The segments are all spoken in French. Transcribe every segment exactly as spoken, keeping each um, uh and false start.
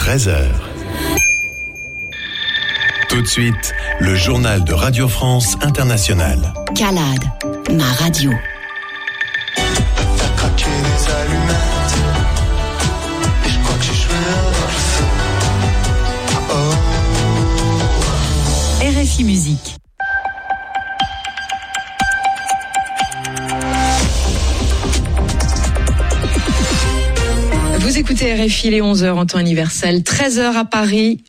treize heures. Tout de suite, le journal de Radio France Internationale. Calade, ma radio. T'as craqué les allumettes et je crois que j'ai joué dans le feu. Oh. R F I Musique. Vous écoutez R F I, les onze heures en temps universel, treize heures à Paris.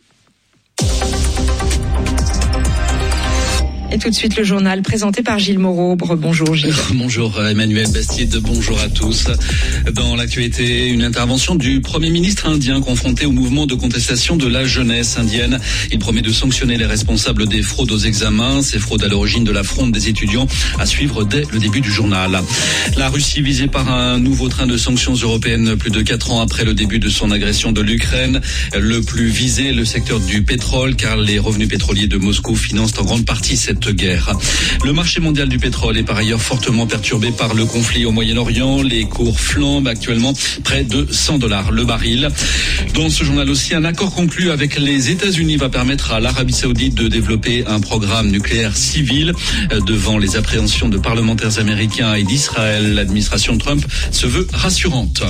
Et tout de suite, le journal présenté par Gilles Moreau. Bonjour Gilles. Bonjour Emmanuel Bastide, bonjour à tous. Dans l'actualité, une intervention du Premier ministre indien confronté au mouvement de contestation de la jeunesse indienne. Il promet de sanctionner les responsables des fraudes aux examens, ces fraudes à l'origine de la fronde des étudiants, à suivre dès le début du journal. La Russie visée par un nouveau train de sanctions européennes plus de quatre ans après le début de son agression de l'Ukraine. Le plus visé, le secteur du pétrole, car les revenus pétroliers de Moscou financent en grande partie cette guerre. Le marché mondial du pétrole est par ailleurs fortement perturbé par le conflit au Moyen-Orient. Les cours flambent actuellement près de cent dollars le baril. Dans ce journal aussi, un accord conclu avec les États-Unis va permettre à l'Arabie Saoudite de développer un programme nucléaire civil. Devant les appréhensions de parlementaires américains et d'Israël, l'administration Trump se veut rassurante.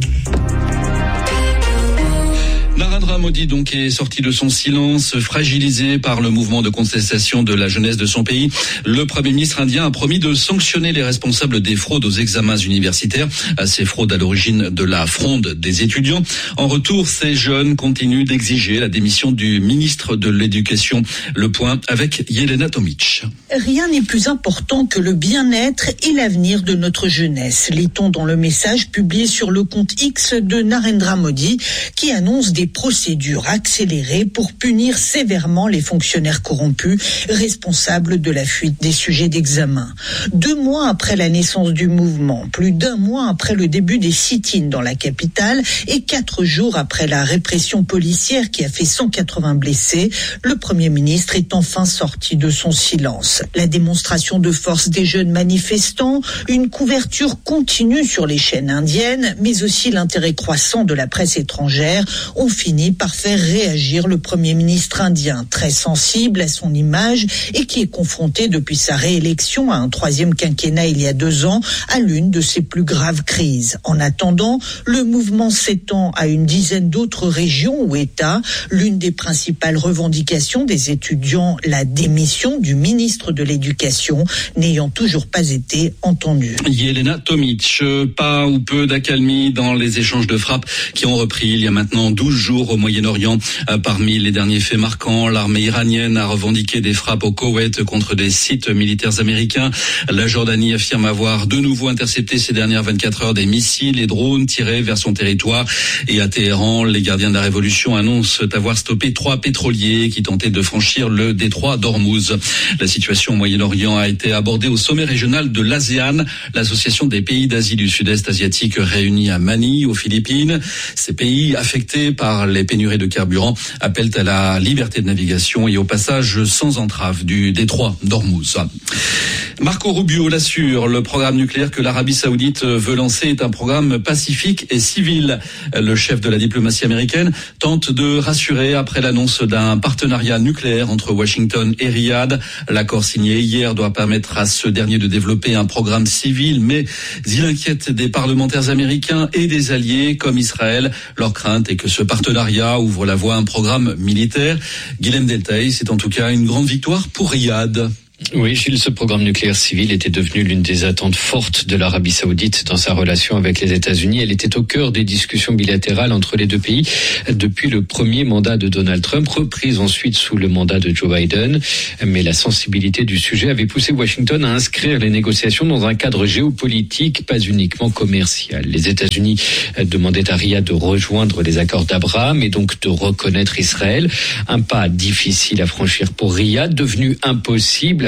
Narendra Modi donc est sorti de son silence, fragilisé par le mouvement de contestation de la jeunesse de son pays. Le Premier ministre indien a promis de sanctionner les responsables des fraudes aux examens universitaires, ces fraudes à l'origine de la fronde des étudiants. En retour, ces jeunes continuent d'exiger la démission du ministre de l'Éducation. Le point avec Yelena Tomic. Rien n'est plus important que le bien-être et l'avenir de notre jeunesse, lit-on dans le message publié sur le compte X de Narendra Modi, qui annonce des procédures accélérées pour punir sévèrement les fonctionnaires corrompus responsables de la fuite des sujets d'examen. Deux mois après la naissance du mouvement, plus d'un mois après le début des sit-ins dans la capitale et quatre jours après la répression policière qui a fait cent quatre-vingts blessés, le Premier ministre est enfin sorti de son silence. La démonstration de force des jeunes manifestants, une couverture continue sur les chaînes indiennes, mais aussi l'intérêt croissant de la presse étrangère ont fini par faire réagir le Premier ministre indien, très sensible à son image et qui est confronté depuis sa réélection à un troisième quinquennat il y a deux ans à l'une de ses plus graves crises. En attendant, le mouvement s'étend à une dizaine d'autres régions ou États. L'une des principales revendications des étudiants, la démission du ministre de l'Éducation, n'ayant toujours pas été entendue. Yelena Tomic, pas ou peu d'accalmie dans les échanges de frappes qui ont repris il y a maintenant douze jours au Moyen-Orient. Parmi les derniers faits marquants, l'armée iranienne a revendiqué des frappes au Koweït contre des sites militaires américains. La Jordanie affirme avoir de nouveau intercepté ces dernières vingt-quatre heures des missiles et drones tirés vers son territoire. Et à Téhéran, les gardiens de la révolution annoncent avoir stoppé trois pétroliers qui tentaient de franchir le détroit d'Ormuz. La situation au Moyen-Orient a été abordée au sommet régional de l'ASEAN, l'association des pays d'Asie du Sud-Est asiatique réunis à Manille, aux Philippines. Ces pays affectés par les pénuries de carburant appellent à la liberté de navigation et au passage sans entrave du détroit d'Ormuz. Marco Rubio l'assure, le programme nucléaire que l'Arabie Saoudite veut lancer est un programme pacifique et civil. Le chef de la diplomatie américaine tente de rassurer après l'annonce d'un partenariat nucléaire entre Washington et Riyad. L'accord signé hier doit permettre à ce dernier de développer un programme civil, mais il inquiète des parlementaires américains et des alliés comme Israël. Leur crainte est que ce partenariat ouvre la voie à un programme militaire. Guilhem Deltaï, c'est en tout cas une grande victoire pour Riyad. Oui, Gilles, ce programme nucléaire civil était devenu l'une des attentes fortes de l'Arabie Saoudite dans sa relation avec les États-Unis. Elle était au cœur des discussions bilatérales entre les deux pays depuis le premier mandat de Donald Trump, reprise ensuite sous le mandat de Joe Biden. Mais la sensibilité du sujet avait poussé Washington à inscrire les négociations dans un cadre géopolitique, pas uniquement commercial. Les États-Unis demandaient à Riyad de rejoindre les accords d'Abraham et donc de reconnaître Israël. Un pas difficile à franchir pour Riyad, devenu impossible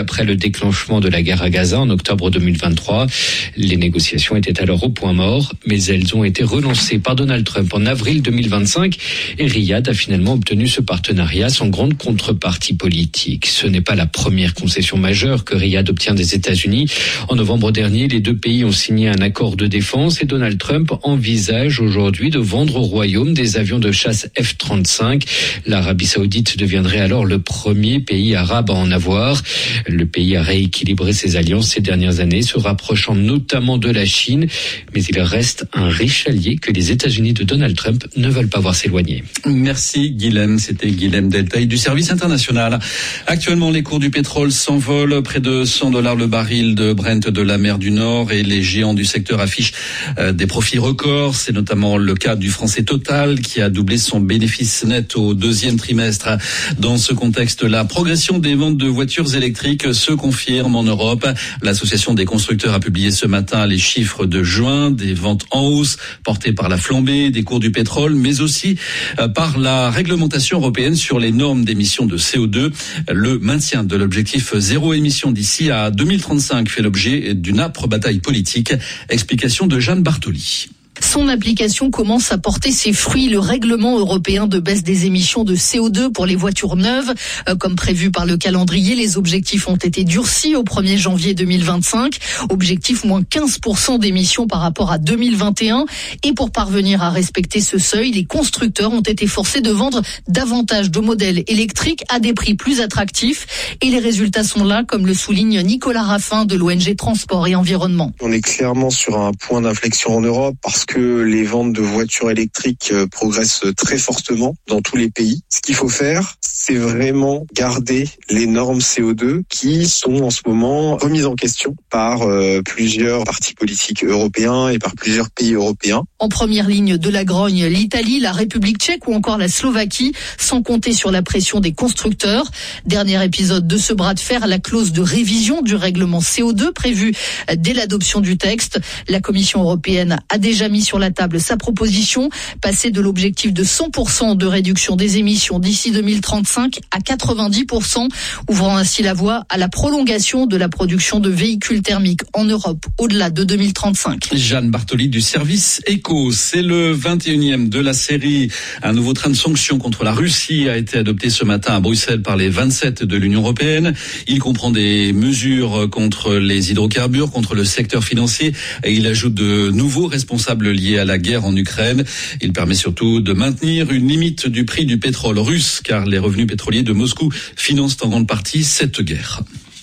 après le déclenchement de la guerre à Gaza en octobre deux mille vingt-trois. Les négociations étaient alors au point mort, mais elles ont été relancées par Donald Trump en avril deux mille vingt-cinq et Riyad a finalement obtenu ce partenariat sans grande contrepartie politique. Ce n'est pas la première concession majeure que Riyad obtient des États-Unis. En novembre dernier, les deux pays ont signé un accord de défense et Donald Trump envisage aujourd'hui de vendre au Royaume des avions de chasse F trente-cinq. L'Arabie Saoudite deviendrait alors le premier pays arabe à en avoir. Le pays a rééquilibré ses alliances ces dernières années, se rapprochant notamment de la Chine, mais il reste un riche allié que les États-Unis de Donald Trump ne veulent pas voir s'éloigner. Merci Guilhem, c'était Guilhem Deltaï du service international. Actuellement, les cours du pétrole s'envolent, près de cent dollars le baril de Brent de la mer du Nord et les géants du secteur affichent euh, des profits records. C'est notamment le cas du français Total qui a doublé son bénéfice net au deuxième trimestre. Dans ce contexte, la progression des ventes de voitures électriques se confirme en Europe. L'association des constructeurs a publié ce matin les chiffres de juin, des ventes en hausse portées par la flambée des cours du pétrole, mais aussi euh, par la réglementation européenne sur les normes d'émissions de C O deux. Le maintien de l'objectif zéro émission d'ici à deux mille trente-cinq fait l'objet d'une âpre bataille politique. Explication de Jeanne Bartoli. Son application commence à porter ses fruits. Le règlement européen de baisse des émissions de C O deux pour les voitures neuves, euh, comme prévu par le calendrier, les objectifs ont été durcis au premier janvier deux mille vingt-cinq. Objectif moins quinze pour cent d'émissions par rapport à deux mille vingt et un. Et pour parvenir à respecter ce seuil, les constructeurs ont été forcés de vendre davantage de modèles électriques à des prix plus attractifs. Et les résultats sont là, comme le souligne Nicolas Raffin de l'O N G Transport et Environnement. On est clairement sur un point d'inflexion en Europe parce que les ventes de voitures électriques progressent très fortement dans tous les pays. Ce qu'il faut faire, c'est vraiment garder les normes C O deux qui sont en ce moment remises en question par euh, plusieurs partis politiques européens et par plusieurs pays européens. En première ligne de la grogne, l'Italie, la République tchèque ou encore la Slovaquie, sans compter sur la pression des constructeurs. Dernier épisode de ce bras de fer, la clause de révision du règlement C O deux prévue dès l'adoption du texte. La Commission européenne a déjà mis sur la table sa proposition, passer de l'objectif de cent pour cent de réduction des émissions d'ici deux mille trente-cinq à quatre-vingt-dix pour cent, ouvrant ainsi la voie à la prolongation de la production de véhicules thermiques en Europe au-delà de deux mille trente-cinq. Jeanne Bartoli du service Éco, c'est le vingt et unième de la série. Un nouveau train de sanctions contre la Russie a été adopté ce matin à Bruxelles par les vingt-sept de l'Union européenne. Il comprend des mesures contre les hydrocarbures, contre le secteur financier et il ajoute de nouveaux responsables liés à la guerre en Ukraine. Il permet surtout de maintenir une limite du prix du pétrole russe car les revenus pétroliers de Moscou financent en grande partie cette guerre.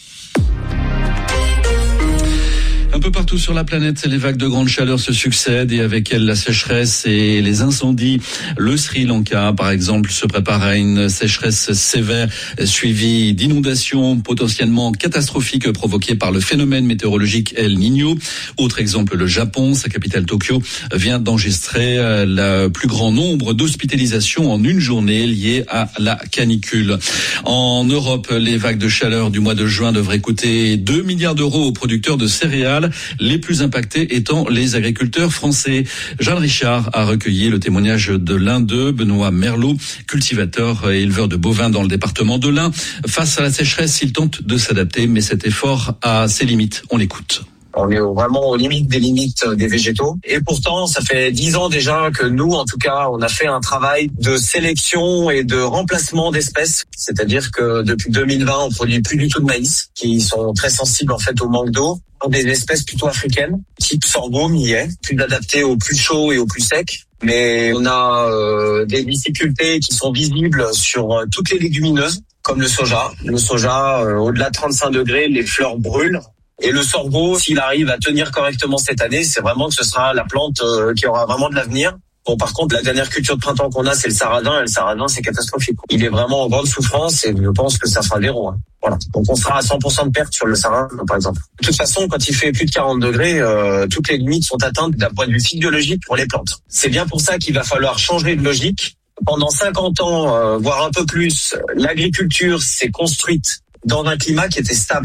Un peu partout sur la planète, les vagues de grande chaleur se succèdent et avec elles la sécheresse et les incendies. Le Sri Lanka, par exemple, se prépare à une sécheresse sévère suivie d'inondations potentiellement catastrophiques provoquées par le phénomène météorologique El Niño. Autre exemple, le Japon, sa capitale Tokyo, vient d'enregistrer le plus grand nombre d'hospitalisations en une journée liées à la canicule. En Europe, les vagues de chaleur du mois de juin devraient coûter deux milliards d'euros aux producteurs de céréales, les plus impactés étant les agriculteurs français. Jeanne Richard a recueilli le témoignage de l'un d'eux, Benoît Merlot, cultivateur et éleveur de bovins dans le département de l'Ain. Face à la sécheresse, il tente de s'adapter, mais cet effort a ses limites. On l'écoute. On est vraiment aux limites des limites des végétaux. Et pourtant, ça fait dix ans déjà que nous, en tout cas, on a fait un travail de sélection et de remplacement d'espèces. C'est-à-dire que depuis deux mille vingt, on produit plus du tout de maïs, qui sont très sensibles en fait au manque d'eau. Des espèces plutôt africaines, type sorgho, millet, plus adaptées au plus chaud et au plus sec. Mais on a euh, des difficultés qui sont visibles sur euh, toutes les légumineuses, comme le soja. Le soja, euh, au-delà de trente-cinq degrés, les fleurs brûlent. Et le sorgho, s'il arrive à tenir correctement cette année, c'est vraiment que ce sera la plante euh, qui aura vraiment de l'avenir. Bon, par contre, la dernière culture de printemps qu'on a, c'est le sarrasin, et le sarrasin, c'est catastrophique. Il est vraiment en grande souffrance et je pense que ça fera zéro. Hein. Voilà. Donc, on sera à cent pour cent de perte sur le sarrasin, par exemple. De toute façon, quand il fait plus de quarante degrés, euh, toutes les limites sont atteintes d'un point de vue physiologique pour les plantes. C'est bien pour ça qu'il va falloir changer de logique. Pendant cinquante ans, euh, voire un peu plus, l'agriculture s'est construite dans un climat qui était stable.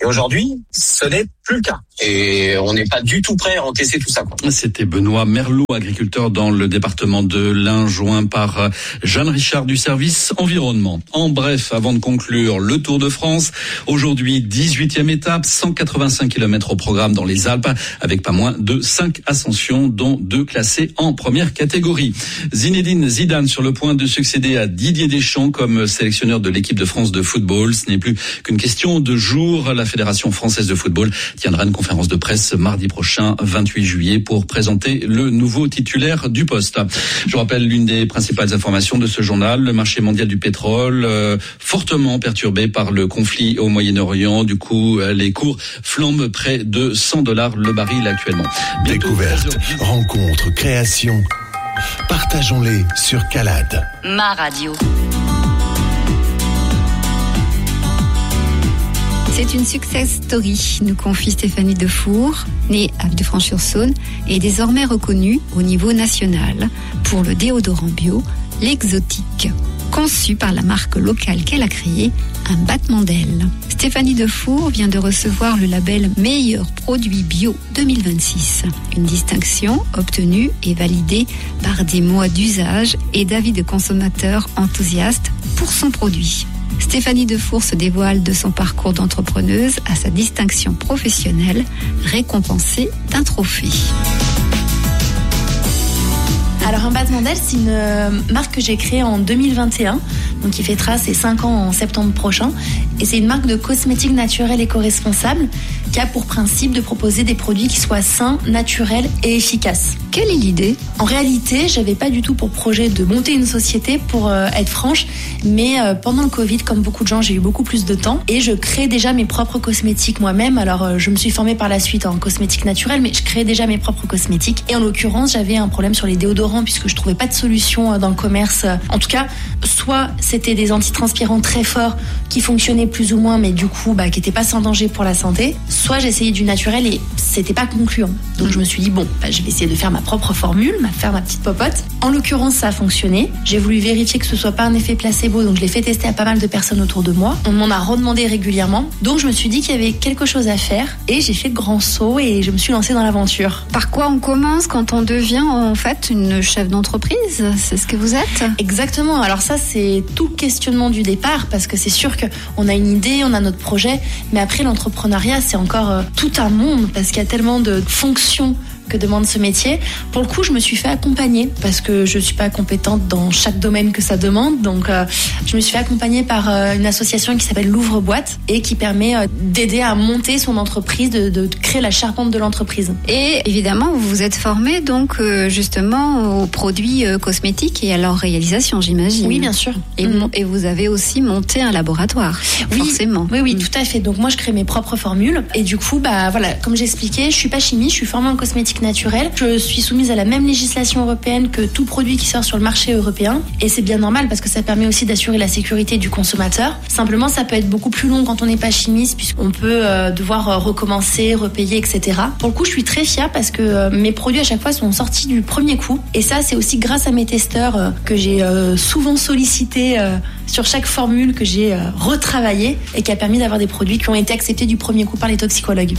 Et aujourd'hui, ce n'est plus le cas. Et on n'est pas du tout prêt à encaisser tout ça, quoi. C'était Benoît Merlot, agriculteur dans le département de l'Ain, joint par Jeanne Richard du service environnement. En bref, avant de conclure, le Tour de France. Aujourd'hui, dix-huitième étape, cent quatre-vingt-cinq kilomètres au programme dans les Alpes, avec pas moins de cinq ascensions, dont deux classées en première catégorie. Zinedine Zidane sur le point de succéder à Didier Deschamps comme sélectionneur de l'équipe de France de football. Ce n'est plus qu'une question de jours. La Fédération française de football tiendra une conférence de presse mardi prochain, vingt-huit juillet, pour présenter le nouveau titulaire du poste. Je rappelle l'une des principales informations de ce journal, le marché mondial du pétrole, euh, fortement perturbé par le conflit au Moyen-Orient. Du coup, les cours flambent près de cent dollars le baril actuellement. Bientôt, découverte, rencontre, création. Partageons-les sur Calade. Ma radio. C'est une success story, nous confie Stéphanie Defour, née à Villefranche-sur-Saône et désormais reconnue au niveau national pour le déodorant bio, l'Exotique, conçu par la marque locale qu'elle a créée, un battement d'aile. Stéphanie Defour vient de recevoir le label Meilleur produit bio deux mille vingt-six, une distinction obtenue et validée par des mois d'usage et d'avis de consommateurs enthousiastes pour son produit. Stéphanie Defour se dévoile de son parcours d'entrepreneuse à sa distinction professionnelle, récompensée d'un trophée. Alors un battement d'aile, c'est une marque que j'ai créée en deux mille vingt et un, donc qui fêtera ses cinq ans en septembre prochain. Et c'est une marque de cosmétiques naturels éco-responsables qui a pour principe de proposer des produits qui soient sains, naturels et efficaces. Quelle est l'idée ? En réalité, j'avais pas du tout pour projet de monter une société, pour euh, être franche, mais euh, pendant le Covid, comme beaucoup de gens, j'ai eu beaucoup plus de temps et je crée déjà mes propres cosmétiques moi-même. Alors euh, je me suis formée par la suite en cosmétiques naturels, mais je crée déjà mes propres cosmétiques. Et en l'occurrence, j'avais un problème sur les déodorants puisque je trouvais pas de solution dans le commerce. En tout cas, soit c'était des antitranspirants très forts qui fonctionnaient plus ou moins, mais du coup, bah, qui étaient pas sans danger pour la santé. Soit j'essayais du naturel et c'était pas concluant. Donc je me suis dit bon, bah, je vais essayer de faire ma propre formule, ma faire ma petite popote. En l'occurrence, ça a fonctionné. J'ai voulu vérifier que ce soit pas un effet placebo, donc je l'ai fait tester à pas mal de personnes autour de moi. On m'en a redemandé régulièrement. Donc je me suis dit qu'il y avait quelque chose à faire et j'ai fait le grand saut et je me suis lancée dans l'aventure. Par quoi on commence quand on devient en fait une chef d'entreprise ? C'est ce que vous êtes ? Exactement. Alors ça, c'est tout le questionnement du départ parce que c'est sûr qu'on a une idée, on a notre projet, mais après l'entrepreneuriat, c'est encore euh, tout un monde parce qu'il y a tellement de fonctions que demande ce métier. Pour le coup, je me suis fait accompagner parce que je suis pas compétente dans chaque domaine que ça demande. Donc, euh, je me suis fait accompagner par euh, une association qui s'appelle l'Ouvre-Boîte et qui permet euh, d'aider à monter son entreprise, de, de, de créer la charpente de l'entreprise. Et évidemment, vous vous êtes formé donc euh, justement aux produits euh, cosmétiques et à leur réalisation, j'imagine. Oui, bien sûr. Et, mmh. et vous avez aussi monté un laboratoire, oui, forcément. Oui, oui, mmh. tout à fait. Donc moi, je crée mes propres formules et du coup, bah voilà, comme j'expliquais, je suis pas chimiste, je suis formée en cosmétique naturel. Je suis soumise à la même législation européenne que tout produit qui sort sur le marché européen et c'est bien normal parce que ça permet aussi d'assurer la sécurité du consommateur. Simplement, ça peut être beaucoup plus long quand on n'est pas chimiste puisqu'on peut euh, devoir euh, recommencer, repayer, et cetera. Pour le coup, je suis très fière parce que euh, mes produits à chaque fois sont sortis du premier coup et ça, c'est aussi grâce à mes testeurs euh, que j'ai euh, souvent sollicité euh, sur chaque formule que j'ai euh, retravaillé et qui a permis d'avoir des produits qui ont été acceptés du premier coup par les toxicologues.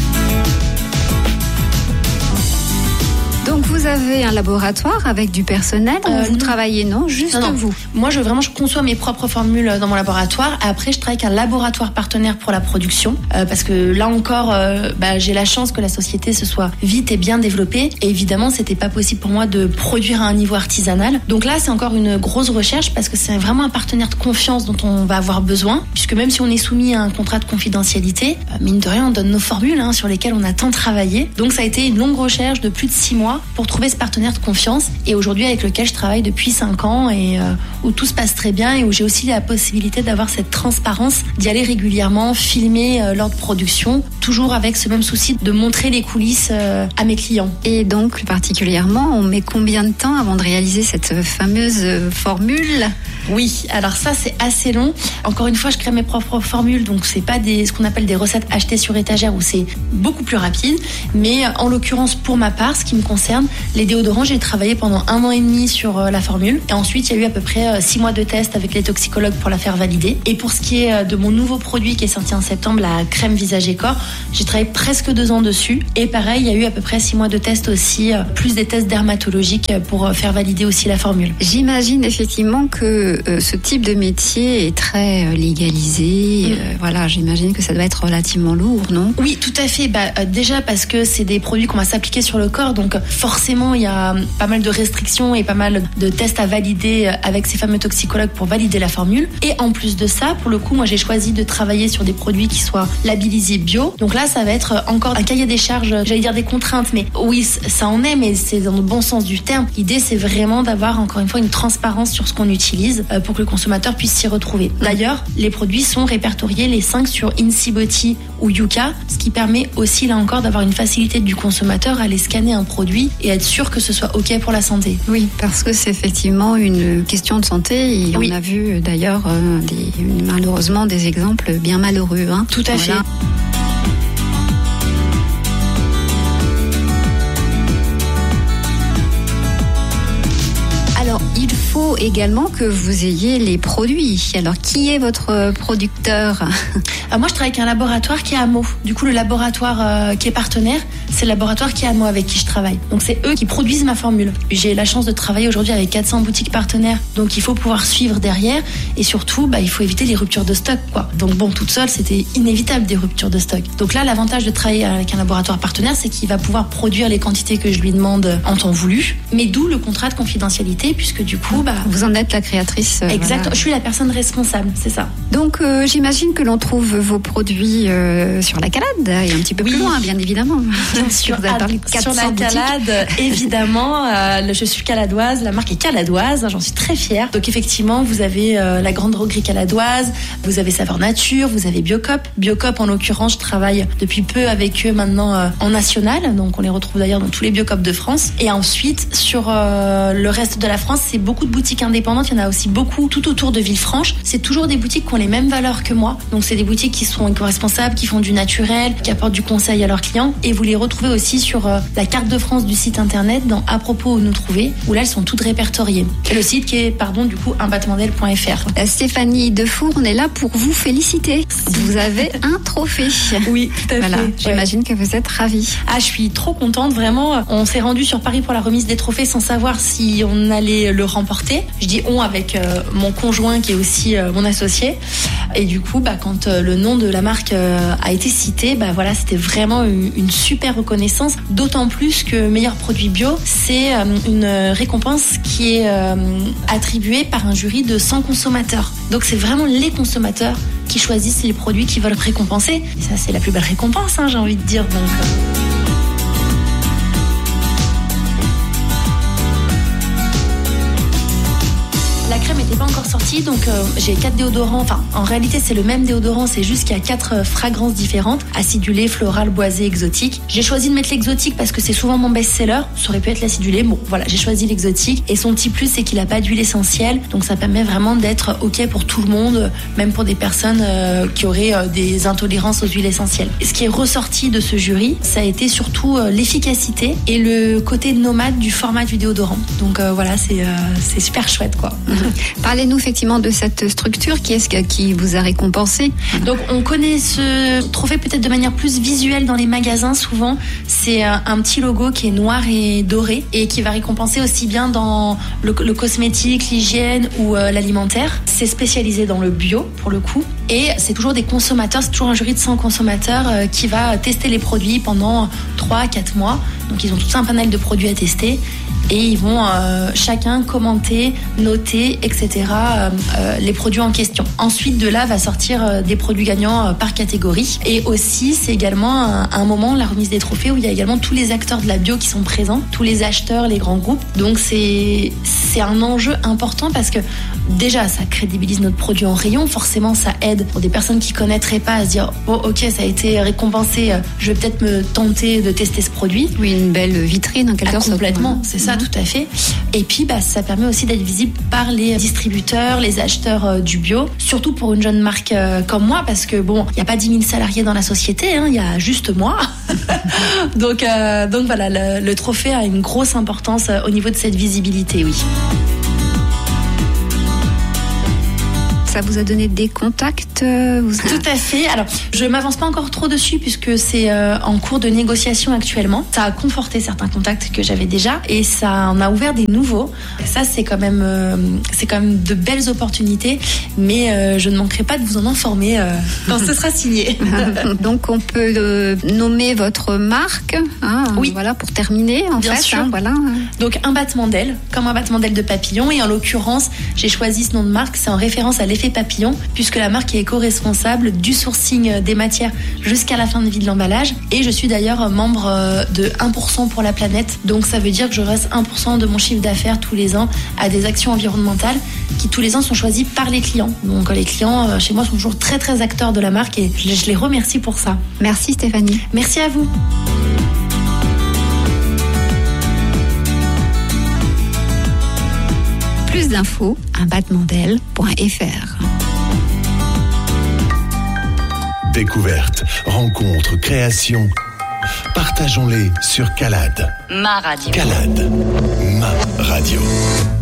Donc vous avez un laboratoire avec du personnel où euh, vous non. travaillez, non ? Juste non, non. vous. Moi, je vraiment je conçois mes propres formules dans mon laboratoire. Après, je travaille avec un laboratoire partenaire pour la production euh, parce que là encore, euh, bah, j'ai la chance que la société se soit vite et bien développée. Et évidemment, c'était pas possible pour moi de produire à un niveau artisanal. Donc là, c'est encore une grosse recherche parce que c'est vraiment un partenaire de confiance dont on va avoir besoin. Puisque même si on est soumis à un contrat de confidentialité, euh, mine de rien, on donne nos formules hein, sur lesquelles on a tant travaillé. Donc ça a été une longue recherche de plus de six mois pour trouver ce partenaire de confiance et aujourd'hui avec lequel je travaille depuis cinq ans et euh, où tout se passe très bien et où j'ai aussi la possibilité d'avoir cette transparence, d'y aller régulièrement, filmer euh, lors de production, toujours avec ce même souci de montrer les coulisses euh, à mes clients. Et donc plus particulièrement, on met combien de temps avant de réaliser cette fameuse formule ? Oui, alors ça c'est assez long. Encore une fois, je crée mes propres formules, donc c'est pas des, ce qu'on appelle des recettes achetées sur étagère où c'est beaucoup plus rapide. Mais en l'occurrence, pour ma part, ce qui me concerne, Les déodorants, j'ai travaillé pendant un an et demi sur euh, la formule. Et ensuite, il y a eu à peu près euh, six mois de tests avec les toxicologues pour la faire valider. Et pour ce qui est euh, de mon nouveau produit qui est sorti en septembre, la crème visage et corps, j'ai travaillé presque deux ans dessus. Et pareil, il y a eu à peu près six mois de tests aussi, euh, plus des tests dermatologiques pour euh, faire valider aussi la formule. J'imagine effectivement que euh, ce type de métier est très euh, légalisé. Mmh. Euh, voilà, j'imagine que ça doit être relativement lourd, non ? Oui, tout à fait. Bah, euh, déjà parce que c'est des produits qu'on va s'appliquer sur le corps, donc forcément il y a pas mal de restrictions et pas mal de tests à valider avec ces fameux toxicologues pour valider la formule. Et en plus de ça, pour le coup, moi j'ai choisi de travailler sur des produits qui soient labellisés bio. Donc là, ça va être encore un cahier des charges, j'allais dire des contraintes, mais oui, ça en est, mais c'est dans le bon sens du terme. L'idée, c'est vraiment d'avoir encore une fois une transparence sur ce qu'on utilise pour que le consommateur puisse s'y retrouver. D'ailleurs, les produits sont répertoriés les cinq sur InSeeBody ou Yuka, ce qui permet aussi là encore d'avoir une facilité du consommateur à aller scanner un produit et être sûr que ce soit OK pour la santé. Oui, parce que c'est effectivement une question de santé et oui. On a vu d'ailleurs euh, des, malheureusement des exemples bien malheureux. Hein. Tout à voilà. fait. Alors, il faut également que vous ayez les produits. Alors, qui est votre producteur ? Alors moi, je travaille avec un laboratoire qui est à Meaux. Du coup, le laboratoire euh, qui est partenaire, c'est le laboratoire qui est à Meaux avec qui je travaille. Donc, c'est eux qui produisent ma formule. J'ai la chance de travailler aujourd'hui avec quatre cents boutiques partenaires. Donc, il faut pouvoir suivre derrière. Et surtout, bah, il faut éviter les ruptures de stock, quoi. Donc, bon, toute seule, c'était inévitable des ruptures de stock. Donc là, l'avantage de travailler avec un laboratoire partenaire, c'est qu'il va pouvoir produire les quantités que je lui demande en temps voulu. Mais d'où le contrat de confidentialité, puisque du coup, bah, vous en êtes la créatrice. Euh, exact. Voilà. Je suis la personne responsable, c'est ça. Donc, euh, j'imagine que l'on trouve vos produits euh, sur la Calade et un petit peu oui. plus loin, bien évidemment. Bien sûr, vous avez parlé de sur la Calade, évidemment. Euh, je suis caladoise, la marque est caladoise, hein, j'en suis très fière. Donc, effectivement, vous avez euh, la grande droguerie caladoise, vous avez Saveur Nature, vous avez Biocop. Biocop, en l'occurrence, je travaille depuis peu avec eux maintenant euh, en national. Donc, on les retrouve d'ailleurs dans tous les Biocop de France. Et ensuite, sur euh, le reste de la France, c'est beaucoup de boutiques indépendantes. Il y en a aussi beaucoup tout autour de Villefranche. C'est toujours des boutiques qui ont les mêmes valeurs que moi. Donc, c'est des boutiques qui sont éco-responsables, qui font du naturel, qui apportent du conseil à leurs clients. Et vous les retrouvez aussi sur euh, la carte de France du site internet dans À propos où nous trouver, où là, elles sont toutes répertoriées. Et le site qui est, pardon, du coup, un battement d'aile point f r. Stéphanie Defour, on est là pour vous féliciter. Vous avez un trophée. Oui, tout à voilà. fait. J'imagine ouais. que vous êtes ravie. Ah, je suis trop contente, vraiment. On s'est rendu sur Paris pour la remise des trophées sans savoir si on allait le remporter. Je dis on avec euh, mon conjoint qui est aussi euh, mon associé. Et du coup, bah, quand euh, le nom de la marque euh, a été cité, bah, voilà, c'était vraiment une, une super reconnaissance. D'autant plus que meilleur produit bio, c'est euh, une récompense qui est euh, attribuée par un jury de cent consommateurs. Donc c'est vraiment les consommateurs qui choisissent les produits qu'ils veulent récompenser. Et ça, c'est la plus belle récompense, hein, j'ai envie de dire. Donc... Euh... La crème n'était pas encore sortie, donc euh, j'ai quatre déodorants. Enfin, en réalité, c'est le même déodorant, c'est juste qu'il y a quatre euh, fragrances différentes: acidulé, floral, boisé, exotique. J'ai choisi de mettre l'exotique parce que c'est souvent mon best-seller. Ça aurait pu être l'acidulé. Bon, voilà, j'ai choisi l'exotique. Et son petit plus, c'est qu'il n'a pas d'huile essentielle, donc ça permet vraiment d'être OK pour tout le monde, même pour des personnes euh, qui auraient euh, des intolérances aux huiles essentielles. Et ce qui est ressorti de ce jury, ça a été surtout euh, l'efficacité et le côté nomade du format du déodorant. Donc euh, voilà, c'est, euh, c'est super chouette, quoi. Parlez-nous effectivement de cette structure. Qui est-ce qui vous a récompensé ? Donc on connaît ce trophée peut-être de manière plus visuelle dans les magasins souvent. C'est un petit logo qui est noir et doré et qui va récompenser aussi bien dans le, le cosmétique, l'hygiène ou euh, l'alimentaire. C'est spécialisé dans le bio pour le coup. Et c'est toujours des consommateurs, c'est toujours un jury de cent consommateurs euh, qui va tester les produits pendant trois à quatre mois. Donc ils ont tout un panel de produits à tester. Et ils vont euh, chacun commenter, noter, et cetera euh, euh, les produits en question. Ensuite, de là, va sortir euh, des produits gagnants euh, par catégorie. Et aussi, c'est également un, un moment, la remise des trophées, où il y a également tous les acteurs de la bio qui sont présents, tous les acheteurs, les grands groupes. Donc, c'est, c'est un enjeu important parce que déjà, ça crédibilise notre produit en rayon. Forcément, ça aide aide pour des personnes qui connaîtraient pas à se dire bon ok ça a été récompensé, je vais peut-être me tenter de tester ce produit. Oui, une belle vitrine en quelque ah, sorte. Complètement, c'est ça, mmh. tout à fait. Et puis bah ça permet aussi d'être visible par les distributeurs, les acheteurs euh, du bio, surtout pour une jeune marque euh, comme moi, parce que bon, il y a pas dix mille salariés dans la société, hein, il y a juste moi. donc euh, donc voilà, le, le trophée a une grosse importance euh, au niveau de cette visibilité, oui. Ça vous a donné des contacts vous... Tout à fait. Alors, je m'avance pas encore trop dessus puisque c'est euh, en cours de négociation actuellement. Ça a conforté certains contacts que j'avais déjà et ça en a ouvert des nouveaux. Ça, c'est quand même, euh, c'est quand même de belles opportunités, mais euh, je ne manquerai pas de vous en informer euh, quand ce sera signé. Donc, on peut euh, nommer votre marque, hein, oui. Voilà, pour terminer, en Bien fait. sûr. Hein, voilà. Donc, un battement d'aile, comme un battement d'aile de papillon, et en l'occurrence, j'ai choisi ce nom de marque, c'est en référence à l'effet papillon, puisque la marque est éco-responsable du sourcing des matières jusqu'à la fin de vie de l'emballage. Et je suis d'ailleurs membre de un pour cent pour la planète. Donc ça veut dire que je reste un pour cent de mon chiffre d'affaires tous les ans à des actions environnementales qui tous les ans sont choisies par les clients. Donc les clients chez moi sont toujours très très acteurs de la marque et je les remercie pour ça. Merci Stéphanie. Merci à vous. Plus d'infos, un battement d'aile point f r. Découverte, rencontre, création. Partageons-les sur Calade. Ma radio. Calade, ma radio.